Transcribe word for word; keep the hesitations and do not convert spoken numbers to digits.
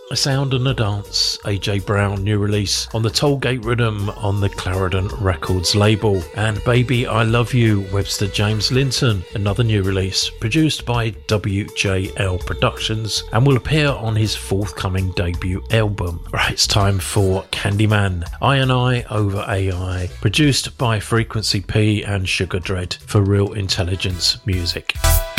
A Sound and a Dance, A J Brown, new release on the Tollgate Rhythm on the Clarendon Records label. And Baby I Love You, Webster James Linton, another new release produced by W J L Productions and will appear on his forthcoming debut album. Right, it's time for Candyman, I and I Over A I, produced by Frequency P and Sugar Dread for Real Intelligence Music.